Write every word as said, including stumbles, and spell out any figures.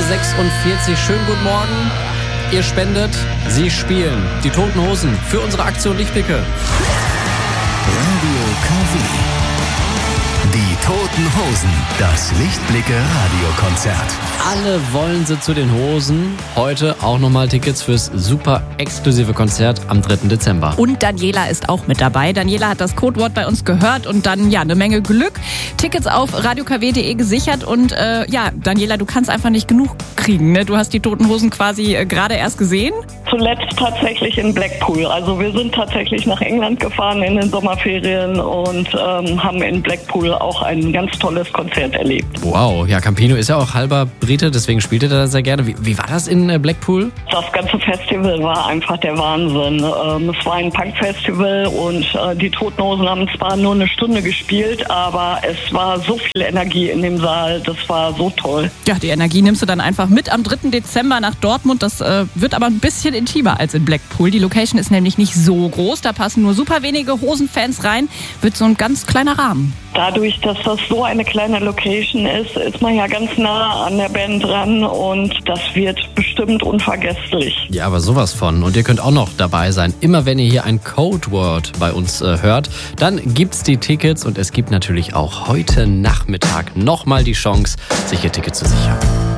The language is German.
sechsundvierzig. Schönen guten Morgen. Ihr spendet, Sie spielen. Die Toten Hosen für unsere Aktion Lichtblicke. Radio K W. Die Toten Hosen. Das Lichtblicke-Radiokonzert. Alle wollen sie zu den Hosen. Heute auch nochmal Tickets fürs super exklusive Konzert am dritten Dezember. Und Daniela ist auch mit dabei. Daniela hat das Codewort bei uns gehört und dann ja eine Menge Glück. Tickets auf radio k w punkt d e gesichert und äh, ja, Daniela, du kannst einfach nicht genug kriegen, ne? Du hast die Toten Hosen quasi äh, gerade erst gesehen. Zuletzt tatsächlich in Blackpool. Also wir sind tatsächlich nach England gefahren in den Sommerferien und ähm, haben in Blackpool auch ein ganz tolles Konzert erlebt. Wow, ja, Campino ist ja auch halber Brite, deswegen spielt er da sehr gerne. Wie, wie war das in äh, Blackpool? Das ganze Festival war einfach der Wahnsinn. Ähm, es war ein Punk-Festival und äh, die Toten Hosen haben zwar nur eine Stunde gespielt, aber es war so viel Energie in dem Saal. Das war so toll. Ja, die Energie nimmst du dann einfach mit am dritten Dezember nach Dortmund. Das äh, wird aber ein bisschen intimer als in Blackpool. Die Location ist nämlich nicht so groß. Da passen nur super wenige Hosenfans rein. Wird so ein ganz kleiner Rahmen. Dadurch, dass das so eine kleine Location ist, ist man ja ganz nah an der Band dran und das wird bestimmt unvergesslich. Ja, aber sowas von. Und ihr könnt auch noch dabei sein. Immer wenn ihr hier ein Codeword bei uns äh, hört, dann gibt's die Tickets und es gibt natürlich auch heute Nachmittag nochmal die Chance, sich ihr Ticket zu sichern.